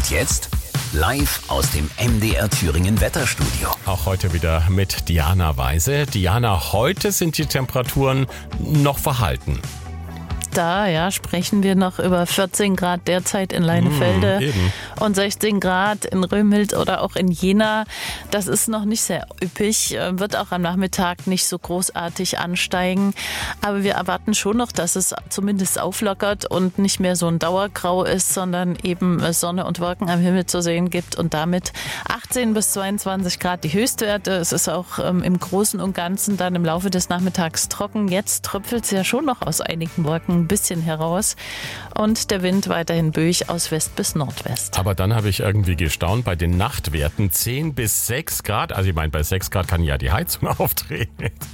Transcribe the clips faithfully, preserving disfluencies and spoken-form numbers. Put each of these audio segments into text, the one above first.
Und jetzt live aus dem M D R Thüringen Wetterstudio. Auch heute wieder mit Diana Weise. Diana, heute sind die Temperaturen noch verhalten. Da ja, sprechen wir noch über vierzehn Grad derzeit in Leinefelde mm, und sechzehn Grad in Römhild oder auch in Jena. Das ist noch nicht sehr üppig, wird auch am Nachmittag nicht so großartig ansteigen. Aber wir erwarten schon noch, dass es zumindest auflockert und nicht mehr so ein Dauergrau ist, sondern eben Sonne und Wolken am Himmel zu sehen gibt und damit achtzehn bis zweiundzwanzig Grad die Höchstwerte. Es ist auch ähm, im Großen und Ganzen dann im Laufe des Nachmittags trocken. Jetzt tröpfelt es ja schon noch aus einigen Wolken ein bisschen heraus und der Wind weiterhin böig aus West bis Nordwest. Aber dann habe ich irgendwie gestaunt bei den Nachtwerten zehn bis sechs Grad. Also ich meine, bei sechs Grad kann ja die Heizung aufdrehen.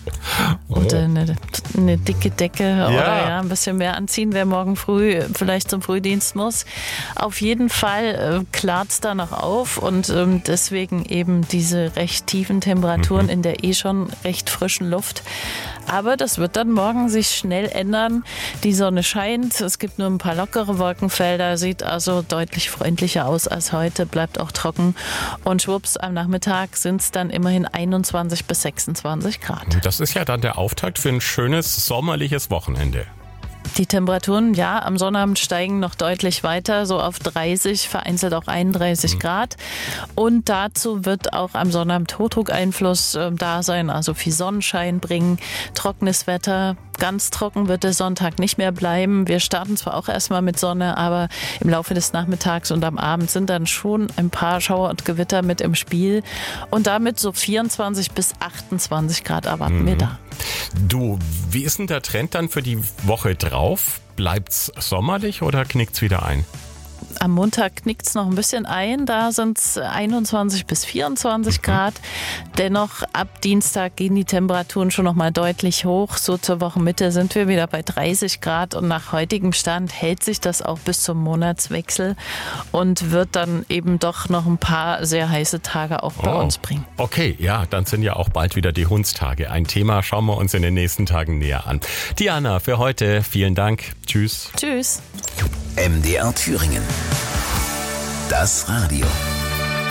Oh. Und eine, eine dicke Decke ja. oder ja, ein bisschen mehr anziehen, wer morgen früh vielleicht zum Frühdienst muss. Auf jeden Fall äh, klart es da noch auf und ähm, deswegen eben diese recht tiefen Temperaturen mhm. in der eh schon recht frischen Luft. Aber das wird dann morgen sich schnell ändern. Die Sonne scheint, es gibt nur ein paar lockere Wolkenfelder, sieht also deutlich freundlicher aus als heute, bleibt auch trocken. Und schwupps, am Nachmittag sind es dann immerhin einundzwanzig bis sechsundzwanzig Grad. Das ist ja dann der Auftakt für ein schönes sommerliches Wochenende. Die Temperaturen, ja, am Sonnabend steigen noch deutlich weiter, so auf dreißig, vereinzelt auch einunddreißig mhm. Grad. Und dazu wird auch am Sonnabend Hochdruckeinfluss äh, da sein, also viel Sonnenschein bringen, trockenes Wetter. Ganz trocken wird der Sonntag nicht mehr bleiben. Wir starten zwar auch erstmal mit Sonne, aber im Laufe des Nachmittags und am Abend sind dann schon ein paar Schauer und Gewitter mit im Spiel. Und damit so vierundzwanzig bis achtundzwanzig Grad erwarten mhm. wir da. Du, wie ist denn der Trend dann für die Woche drauf? Bleibt's sommerlich oder knickt's wieder ein? Am Montag knickt es noch ein bisschen ein, da sind es einundzwanzig bis vierundzwanzig Grad. Dennoch ab Dienstag gehen die Temperaturen schon noch mal deutlich hoch. So zur Wochenmitte sind wir wieder bei dreißig Grad und nach heutigem Stand hält sich das auch bis zum Monatswechsel und wird dann eben doch noch ein paar sehr heiße Tage auch bei oh. uns bringen. Okay, ja, dann sind ja auch bald wieder die Hundstage. Ein Thema schauen wir uns in den nächsten Tagen näher an. Diana, für heute vielen Dank. Tschüss. Tschüss. M D R Thüringen. Das Radio.